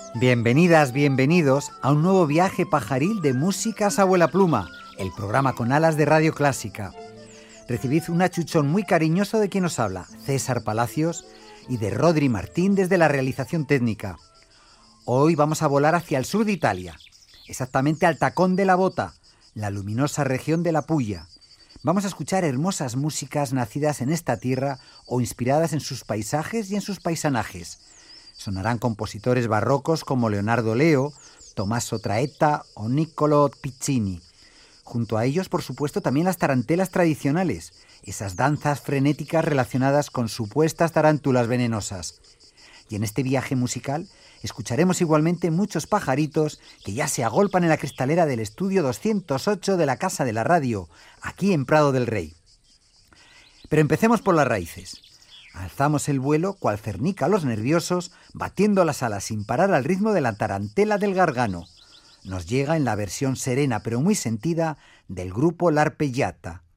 Bienvenidas, bienvenidos a un nuevo viaje pajaril de Músicas Abuela Pluma, el programa con alas de Radio Clásica. Recibid un achuchón muy cariñoso de quien os habla, César Palacios, y de Rodri Martín desde la realización técnica. Hoy vamos a volar hacia el sur de Italia, exactamente al Tacón de la Bota, la luminosa región de la Puglia. Vamos a escuchar hermosas músicas nacidas en esta tierra o inspiradas en sus paisajes y en sus paisanajes. Sonarán compositores barrocos como Leonardo Leo, Tommaso Traetta o Niccolò Piccini. Junto a ellos, por supuesto, también las tarantelas tradicionales, esas danzas frenéticas relacionadas con supuestas tarántulas venenosas. Y en este viaje musical escucharemos igualmente muchos pajaritos que ya se agolpan en la cristalera del estudio 208 de la Casa de la Radio, aquí en Prado del Rey. Pero empecemos por las raíces. Alzamos el vuelo cual cernica a los nerviosos, batiendo las alas sin parar al ritmo de la tarantela del gargano. Nos llega en la versión serena pero muy sentida del grupo L'Arpeggiata.